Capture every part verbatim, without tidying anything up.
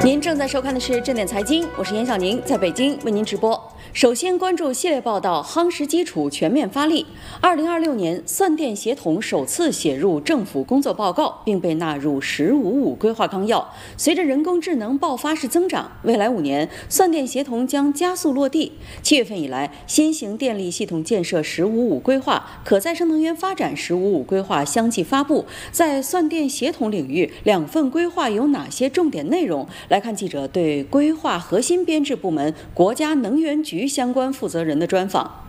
您正在收看的是正点财经，我是严小宁，在北京为您直播。首先关注系列报道：夯实基础全面发力。二零二六年，算电协同首次写入政府工作报告，并被纳入“十五五”规划纲要。随着人工智能爆发式增长，未来五年算电协同将加速落地。七月份以来，新型电力系统建设“十五五”规划、可再生能源发展“十五五”规划相继发布。在算电协同领域，两份规划有哪些重点内容？来看记者对规划核心编制部门国家能源局相关负责人的专访。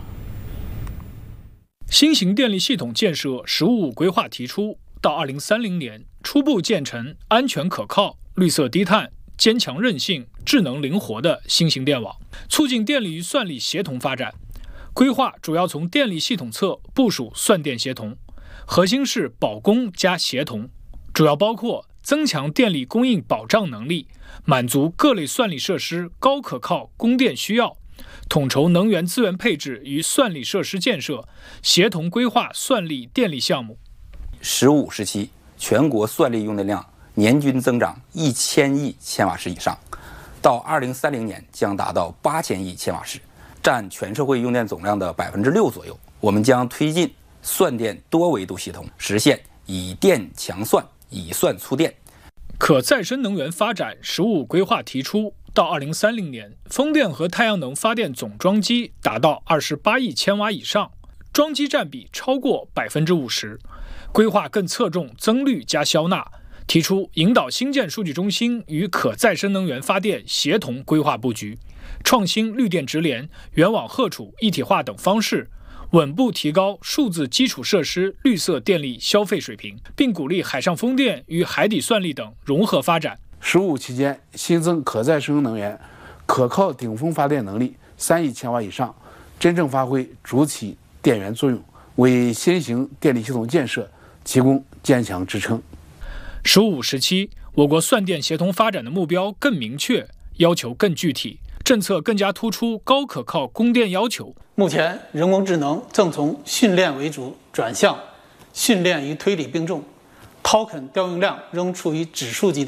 新型电力系统建设“十五五”规划提出，到二零三零年初步建成安全可靠、绿色低碳、坚强韧性、智能灵活的新型电网，促进电力与算力协同发展。规划主要从电力系统侧部署算电协同，核心是保供加协同，主要包括增强电力供应保障能力，满足各类算力设施高可靠供电需要，统筹能源资源配置与算力设施建设，协同规划算力电力项目。 十五时期，全国算力用电量年均增长一千亿千瓦时以上，到二零三零年将达到八千亿千瓦时，占全社会用电总量的百分之六左右。我们将推进算电多维度系统，实现以电强算、以算促电。 可再生能源发展“十五五”规划提出，到二零三零年，风电和太阳能发电总装机达到二十八亿千瓦以上，装机占比超过百分之五十。规划更侧重增绿加消纳，提出引导新建数据中心与可再生能源发电协同规划布局，创新绿电直连、远网荷储一体化等方式，稳步提高数字基础设施绿色电力消费水平，并鼓励海上风电与海底算力等融合发展。 十五期间新增可再生能源可靠顶峰发电能力三亿千瓦以上，真正发挥主体电源作用，为新型电力系统建设提供坚强支撑。 十五时期，我国算电协同发展的目标更明确，要求更具体，政策更加突出高可靠供电要求。 目前，人工智能正从训练为主转向训练与推理并重，token调用量仍处于指数级的